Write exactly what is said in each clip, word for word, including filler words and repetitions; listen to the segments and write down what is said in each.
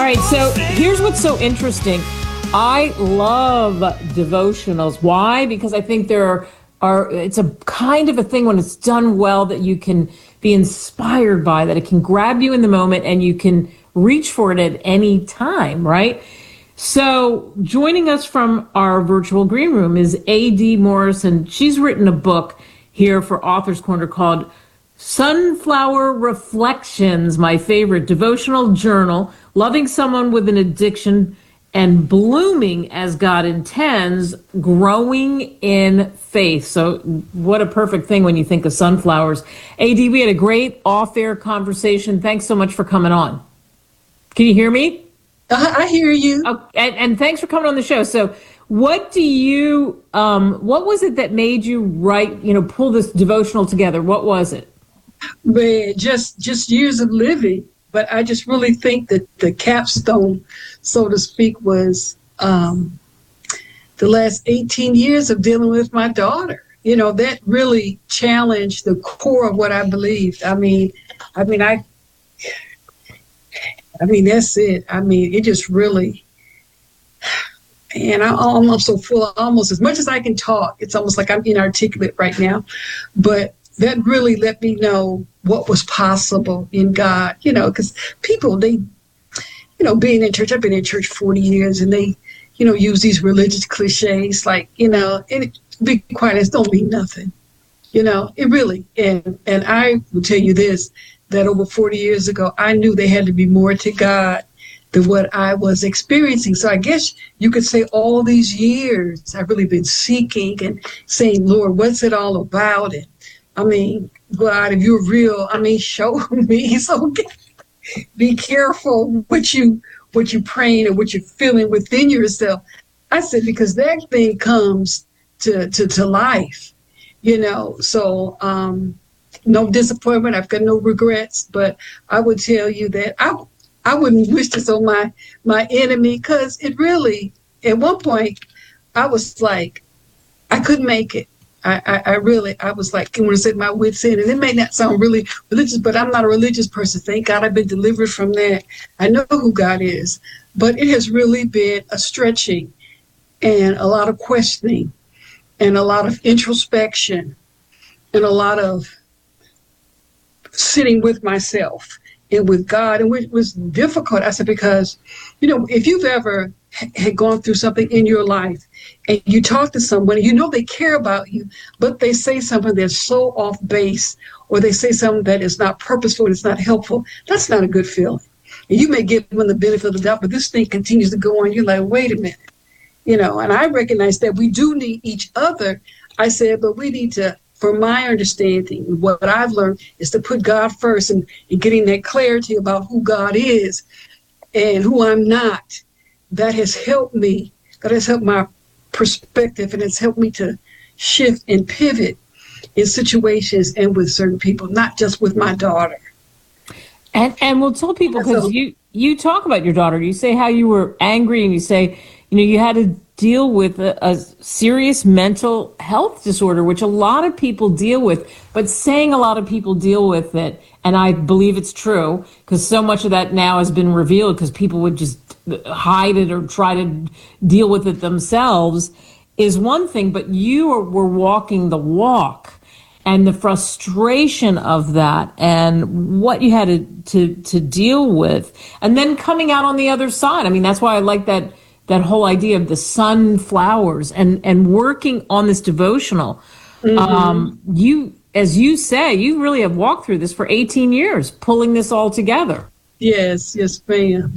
right, so here's what's so interesting. I love devotionals. Why? Because I think there are, are it's a kind of a thing when it's done well that you can be inspired by, that it can grab you in the moment and you can reach for it at any time, right? So joining us from our virtual green room is A D Morrison. She's written a book here for Author's Corner called Sunflower Reflections, my favorite devotional journal, loving someone with an addiction and blooming as God intends, growing in faith. So what a perfect thing when you think of sunflowers. A D, we had a great off-air conversation. Thanks so much for coming on. Can you hear me? Uh, I hear you. Oh, and, and thanks for coming on the show. So what do you, um, what was it that made you write, you know, pull this devotional together? What was it? Man, just, just years of living. But I just really think that the capstone, so to speak, was um, the last eighteen years of dealing with my daughter. You know, that really challenged the core of what I believed. I mean, I mean, I, I mean, that's it. I mean, it just really, and I, I'm so full, almost as much as I can talk. It's almost like I'm inarticulate right now, but that really let me know what was possible in God, you know, because people, they, you know, being in church, I've been in church forty years, and they, you know, use these religious cliches like, you know, and it, be quiet, it don't mean nothing, you know, it really, and, and I will tell you this, that over forty years ago, I knew there had to be more to God than what I was experiencing. So I guess you could say all these years, I've really been seeking and saying, Lord, what's it all about? And I mean, God, if you're real, I mean, show me. So be careful what you what you praying and what you're feeling within yourself. I said, because that thing comes to to, to life, you know. So um, no disappointment. I've got no regrets. But I would tell you that I I wouldn't wish this on my my enemy, because it really, at one point, I was like, I couldn't make it. I, I, I really, I was like, I want to say my wits end, and it may not sound really religious, but I'm not a religious person. Thank God I've been delivered from that. I know who God is, but it has really been a stretching and a lot of questioning and a lot of introspection and a lot of sitting with myself and with God, and it was difficult. I said, because, you know, if you've ever had gone through something in your life and you talk to someone, you know they care about you, but they say something that's so off base, or they say something that is not purposeful, it's not helpful, that's not a good feeling. And you may give them the benefit of the doubt, but this thing continues to go on. You're like, wait a minute. You know, and I recognize that we do need each other. I said, but we need to, for my understanding, what I've learned is to put God first, and, and getting that clarity about who God is and who I'm not. That has helped me. That has helped my perspective, and it's helped me to shift and pivot in situations and with certain people, not just with my daughter. And and we'll tell people, because so, you you talk about your daughter. You say how you were angry, and you say, you know, you had to deal with a, a serious mental health disorder, which a lot of people deal with, but saying a lot of people deal with it, and I believe it's true, because so much of that now has been revealed because people would just hide it or try to deal with it themselves, is one thing, but you were walking the walk, and the frustration of that and what you had to, to, to deal with, and then coming out on the other side. I mean, that's why I like that that whole idea of the sunflowers and, and working on this devotional. Mm-hmm. Um, you, as you say, you really have walked through this for eighteen years, pulling this all together. Yes, yes, ma'am.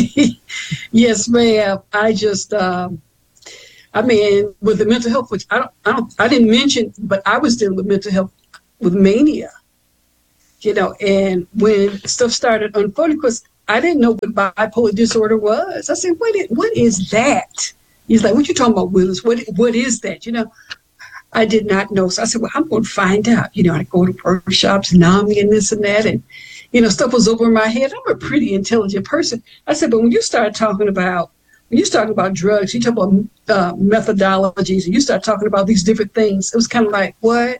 Yes, ma'am. I just, um, I mean, with the mental health, which I don't, I don't, I didn't mention, but I was dealing with mental health with mania, you know, and when stuff started unfolding, because I didn't know what bipolar disorder was. I said, what is, what is that? He's like, what you talking about, Willis? What, what is that? You know, I did not know. So I said, well, I'm going to find out. You know, I go to workshops, NAMI and this and that. And, you know, stuff was over my head. I'm a pretty intelligent person. I said, but when you start talking about, when you start talking about drugs, you talk about uh, methodologies, and you start talking about these different things, it was kind of like, what?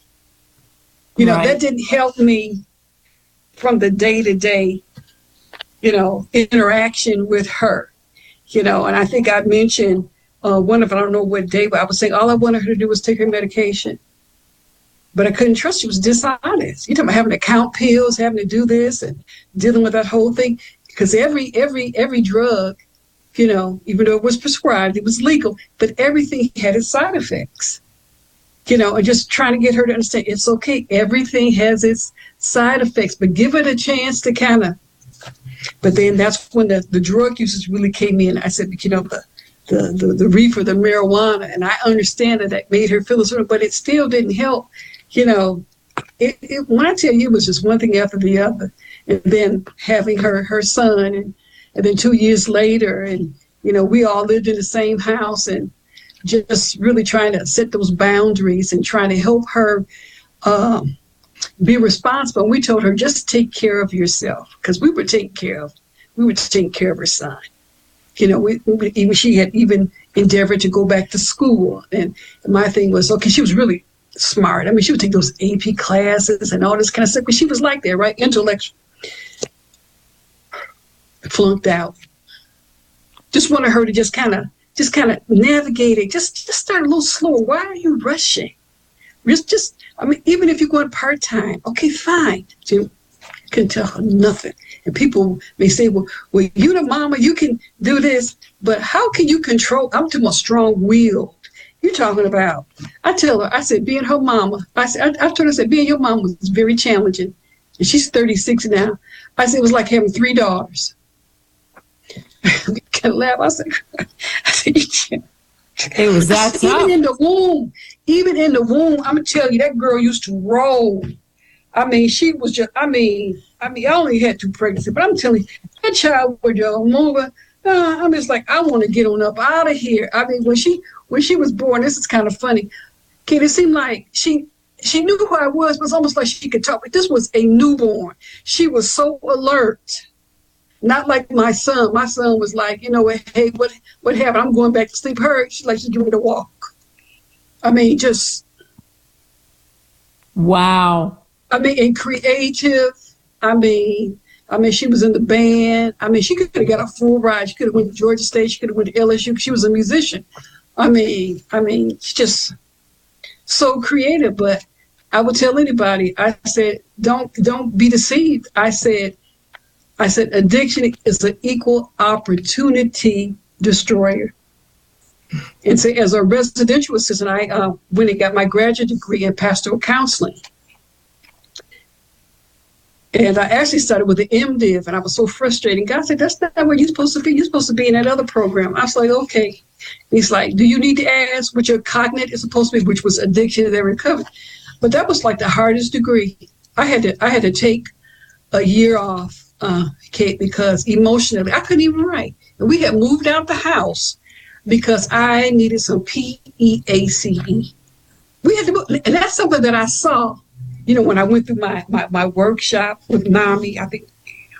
You know, right. That didn't help me from the day-to-day you know, interaction with her, you know, and I think I mentioned uh, one of, I don't know what day, but I was saying all I wanted her to do was take her medication. But I couldn't trust she was dishonest. You're talking about having to count pills, having to do this and dealing with that whole thing. Because every, every, every drug, you know, even though it was prescribed, it was legal, but everything had its side effects. You know, and just trying to get her to understand it's okay. Everything has its side effects, but give it a chance to kind of. But then that's when the, the drug usage really came in. I said, you know, the, the, the, the reefer, the marijuana, and I understand that that made her feel a certain, but it still didn't help. You know, it, it, when I tell you, it was just one thing after the other. And then having her, her son, and, and then two years later, and, you know, we all lived in the same house, and just really trying to set those boundaries and trying to help her um, be responsible. And we told her, just take care of yourself, because we were taking care of, we were taking care of her son. You know, we, we, even she had even endeavored to go back to school. And my thing was, okay, she was really smart. I mean, she would take those A P classes and all this kind of stuff, but she was like that, right? Intellectual. Flunked out. Just wanted her to just kind of just kind of navigate it. Just, just start a little slower. Why are you rushing? Just, just, I mean, even if you're going part-time, okay, fine. You couldn't tell her nothing. And people may say, well, well, you the mama, you can do this, but how can you control? I'm talking about strong will. You're talking about, I tell her, I said, being her mama, I said, I, I told her, I said, being your mama was very challenging. And she's thirty-six now. I said, it was like having three daughters. We can laugh. I said, I said, it was that said, tough. Even in the womb, even in the womb, I'm gonna tell you, that girl used to roll. I mean, she was just, I mean, I mean, I only had two pregnancies, but I'm telling you, that child was just moving. Uh, I'm just like, I want to get on up out of here. I mean, when she when she was born, this is kind of funny. Okay, it seemed like she she knew who I was, but it's almost like she could talk. But this was a newborn. She was so alert. Not like my son. My son was like, you know what, hey, what what happened? I'm going back to sleep. Her, she's like, she's giving me the walk. I mean, just. Wow. I mean, and creative. I mean, I mean, she was in the band. I mean, she could have got a full ride. She could have went to Georgia State. She could have went to L S U. She was a musician. I mean, I mean, she's just so creative. But I would tell anybody, I said, don't don't be deceived. I said, I said, addiction is an equal opportunity destroyer. And so as a residential assistant, I uh, went and got my graduate degree in pastoral counseling. And I actually started with the MDiv, and I was so frustrated. God said, that's not where you're supposed to be. You're supposed to be in that other program. I was like, okay. And he's like, do you need to ask what your cognate is supposed to be, which was addiction and recovery. But that was like the hardest degree. I had to I had to take a year off, uh, Kate, because emotionally I couldn't even write. And we had moved out the house because I needed some P E A C E. We had to move, and that's something that I saw. You know, when I went through my, my, my workshop with NAMI, I think,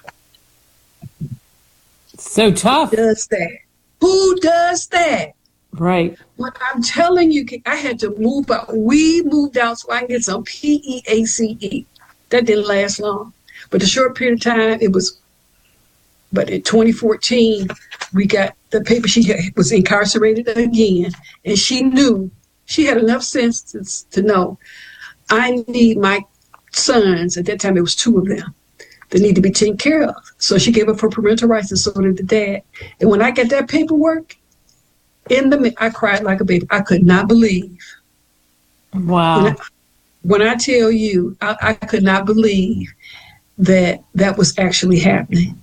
so tough. Who does that? Who does that? Right. But I'm telling you, I had to move out. We moved out so I can get some P E A C E. That didn't last long. But the short period of time, it was, but in twenty fourteen, we got the paper. She was incarcerated again. And she knew, she had enough sense to, to know, I need my sons, at that time it was two of them, that need to be taken care of. So she gave up her parental rights, and so did the dad. And when I got that paperwork, in the I cried like a baby. I could not believe. Wow. When I, when I tell you, I, I could not believe that that was actually happening.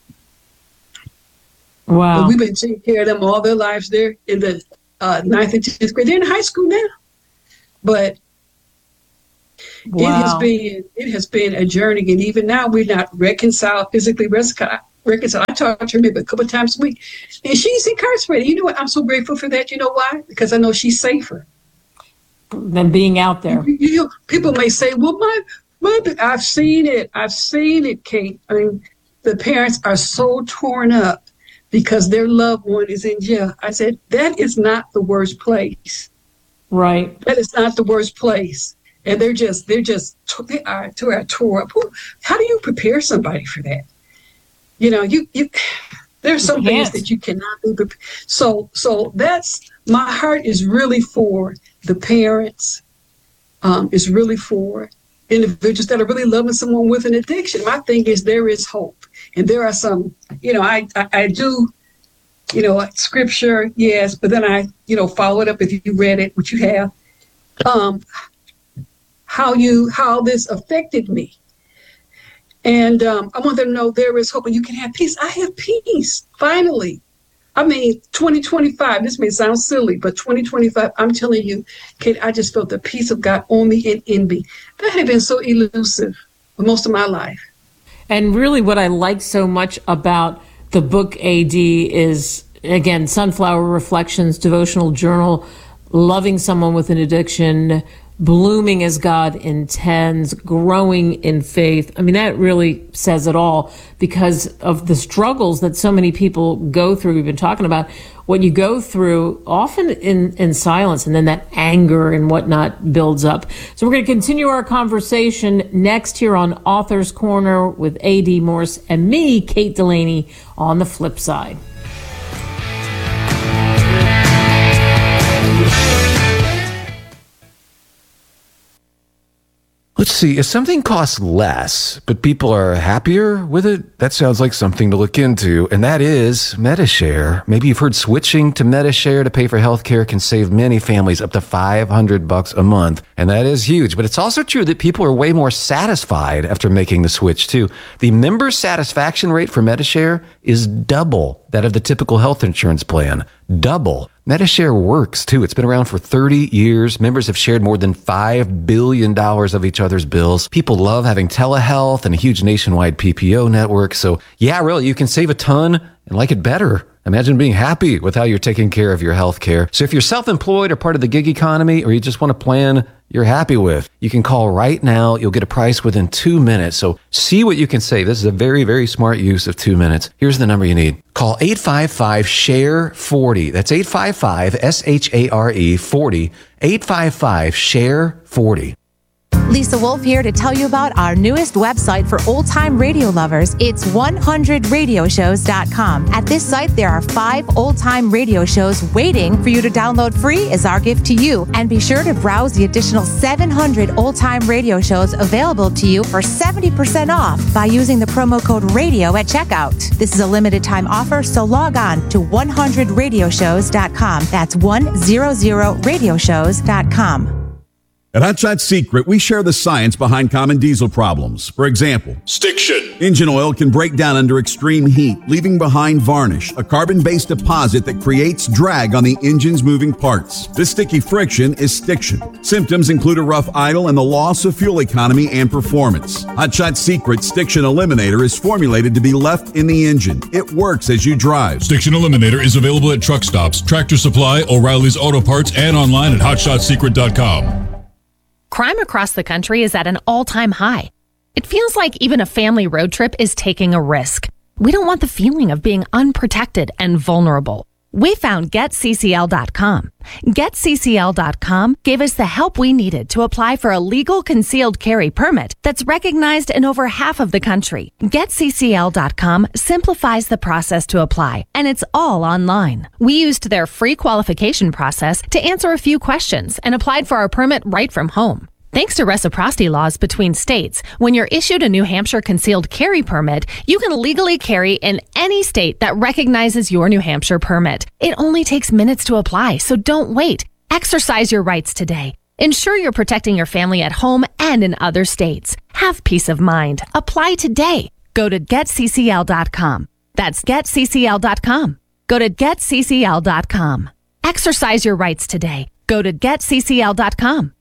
Wow. But we've been taking care of them all their lives. They're in the uh, ninth and tenth grade. They're in high school now. But wow. it has been it has been a journey, and even now we're not reconciled, physically reconciled. reconciled. I talk to her maybe a couple of times a week, and she's incarcerated. You know what? I'm so grateful for that. You know why? Because I know she's safer than being out there. You, you, people may say, "Well, my my," I've seen it. I've seen it, Kate. I mean, the parents are so torn up because their loved one is in jail. I said that is not the worst place. Right. That is not the worst place. And they're just, they're just, they are, they are tore up. How do you prepare somebody for that? You know, you, you there's some You things can't. that you cannot be prepared. So, so that's, my heart is really for the parents, um, is really for individuals that are really loving someone with an addiction. My thing is there is hope. And there are some, you know, I, I, I do, you know, scripture, yes, but then I, you know, follow it up if you read it, which you have, um, how you, how this affected me. And um, I want them to know there is hope and you can have peace. I have peace, finally. I mean, twenty twenty-five, this may sound silly, but twenty twenty-five, I'm telling you, Kate, I just felt the peace of God on me and in me. That had been so elusive for most of my life. And really what I like so much about the book A D is, again, Sunflower Reflections, devotional journal, loving someone with an addiction, blooming as God intends, growing in faith. I mean, that really says it all because of the struggles that so many people go through. We've been talking about what you go through often in, in silence, and then that anger and whatnot builds up. So we're going to continue our conversation next here on Author's Corner with A D Morse and me, Kate Delaney, on the flip side. Let's see, if something costs less, but people are happier with it, that sounds like something to look into, and that is Medi-Share. Maybe you've heard switching to Medi-Share to pay for healthcare can save many families up to five hundred bucks a month, and that is huge. But it's also true that people are way more satisfied after making the switch, too. The member satisfaction rate for Medi-Share is double that of the typical health insurance plan. Double. Medi-Share works, too. It's been around for thirty years. Members have shared more than five billion dollars of each other's bills. People love having telehealth and a huge nationwide P P O network. So, yeah, really, you can save a ton and like it better. Imagine being happy with how you're taking care of your health care. So if you're self-employed or part of the gig economy, or you just want a plan you're happy with, you can call right now. You'll get a price within two minutes. So see what you can save. This is a very, very smart use of two minutes. Here's the number you need. Call eight five five, S H A R E, forty. That's eight five five, S H A R E, forty. eight five five, S H A R E, forty. Lisa Wolf here to tell you about our newest website for old-time radio lovers. It's one hundred radio shows dot com. At this site, there are five old-time radio shows waiting for you to download free as our gift to you. And be sure to browse the additional seven hundred old-time radio shows available to you for seventy percent off by using the promo code RADIO at checkout. This is a limited-time offer, so log on to one hundred radio shows dot com. That's one hundred radio shows dot com. At Hot Shot Secret, we share the science behind common diesel problems. For example, stiction. Engine oil can break down under extreme heat, leaving behind varnish, a carbon-based deposit that creates drag on the engine's moving parts. This sticky friction is stiction. Symptoms include a rough idle and the loss of fuel economy and performance. Hot Shot Secret Stiction Eliminator is formulated to be left in the engine. It works as you drive. Stiction Eliminator is available at truck stops, Tractor Supply, O'Reilly's Auto Parts, and online at hot shot secret dot com. Crime across the country is at an all-time high. It feels like even a family road trip is taking a risk. We don't want the feeling of being unprotected and vulnerable. We found get C C L dot com. get C C L dot com gave us the help we needed to apply for a legal concealed carry permit that's recognized in over half of the country. get C C L dot com simplifies the process to apply, and it's all online. We used their free qualification process to answer a few questions and applied for our permit right from home. Thanks to reciprocity laws between states, when you're issued a New Hampshire concealed carry permit, you can legally carry in any state that recognizes your New Hampshire permit. It only takes minutes to apply, so don't wait. Exercise your rights today. Ensure you're protecting your family at home and in other states. Have peace of mind. Apply today. Go to get C C L dot com. That's get C C L dot com. Go to get C C L dot com. Exercise your rights today. Go to get C C L dot com.